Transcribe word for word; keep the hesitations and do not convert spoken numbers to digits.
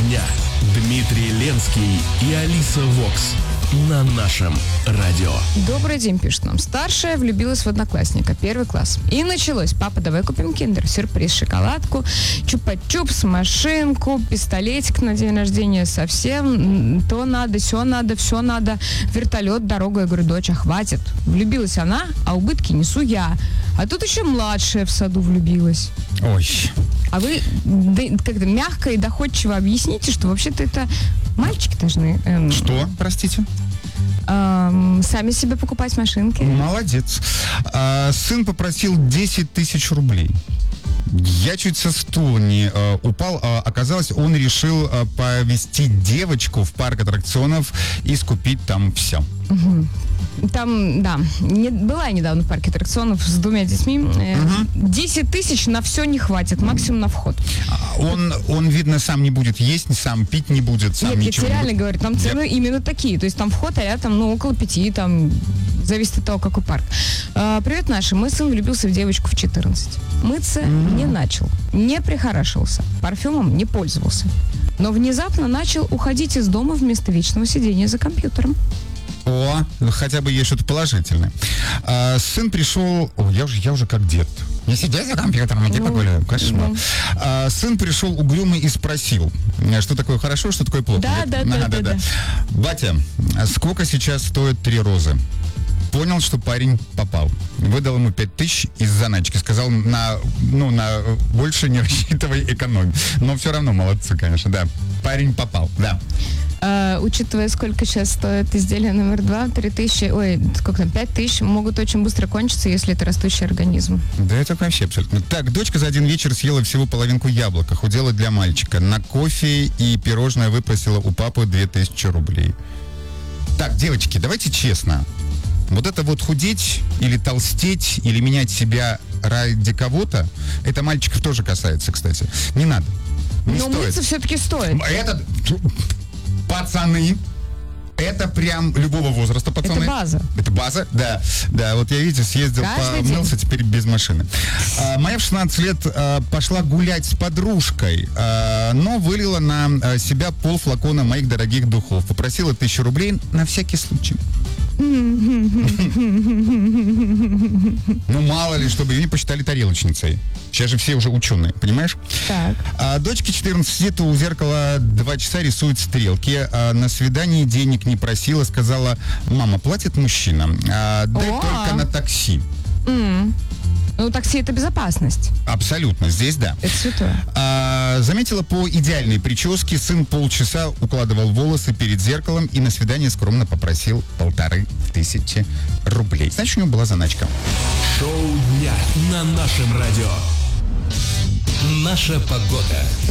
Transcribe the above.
дня. Дмитрий Ленский и Алиса Вокс на нашем радио. Добрый день, пишет нам. Старшая влюбилась в одноклассника, первый класс. И началось. Папа, давай купим киндер, сюрприз, шоколадку, чупа-чупс, машинку, пистолетик на день рождения. Совсем то надо, все надо, все надо. Вертолет, дорога. Я говорю, доча, хватит. Влюбилась она, а убытки несу я. А тут еще младшая в саду влюбилась. Ой. А вы да, как-то мягко и доходчиво объясните, что вообще-то это мальчики должны... Эм, Что, простите? Эм, сами себе покупать машинки. Молодец. А, сын попросил десять тысяч рублей. Я чуть со стула не э, упал. А, оказалось, он решил э, повезти девочку в парк аттракционов и скупить там все. Угу. Там, да, не, была я недавно в парке аттракционов с двумя детьми. десять тысяч на все не хватит, максимум на вход. Он, он, видно, сам не будет есть, сам пить не будет, сам Нет, ничего я реально не будет. говорю, там цены Я... именно такие. То есть там вход, а я там, ну, около пяти, там, зависит от того, какой парк. А, привет, наши. Мой сын влюбился в девочку в четырнадцать. Мыться mm-hmm. не начал, не прихорашивался, парфюмом не пользовался. Но внезапно начал уходить из дома вместо вечного сидения за компьютером. О, хотя бы есть что-то положительное. А, сын пришел... О, я уже, я уже как дед. Не сидя за компьютером, иди ну, погуляю. Кошмар. Ну. А, сын пришел угрюмый и спросил, что такое хорошо, что такое плохо. Да, да, да, да, да, да. Батя, сколько сейчас стоит три розы? Понял, что парень попал. Выдал ему пять тысяч из заначки. Сказал, на, ну, на больше не рассчитывай, экономь. Но все равно молодцы, конечно, да. Парень попал, да. Uh, учитывая, сколько сейчас стоит изделие номер два, три тысячи, ой, сколько там, пять тысяч, могут очень быстро кончиться, если это растущий организм. Да это вообще абсолютно. Так, дочка за один вечер съела всего половинку яблока, худела для мальчика. На кофе и пирожное выпросила у папы две тысячи рублей. Так, девочки, давайте честно. Вот это вот худеть или толстеть, или менять себя ради кого-то, это мальчиков тоже касается, кстати. Не надо. Не Но стоит. мыться все-таки стоит. Это... Пацаны, это прям любого возраста, пацаны. Это база. Это база, да. Да, вот я, видите, съездил, помылся, теперь без машины. А, моя в шестнадцать лет а, пошла гулять с подружкой, а, но вылила на себя полфлакона моих дорогих духов. Попросила тысячу рублей на всякий случай. Ну, мало ли, чтобы ее не посчитали тарелочницей. Сейчас же все уже ученые, понимаешь? Так. А дочке четырнадцать сидит у зеркала два часа, рисует стрелки. А на свидании денег не просила, сказала, мама, платит мужчина, а, дай О-а. только на такси. Mm. Ну, такси — это безопасность. Абсолютно, здесь да. Это святое. А, заметила по идеальной прическе, сын полчаса укладывал волосы перед зеркалом и на свидание скромно попросил полторы тысячи рублей. Значит, у него была заначка. Шоу дня на нашем радио. Наша погода.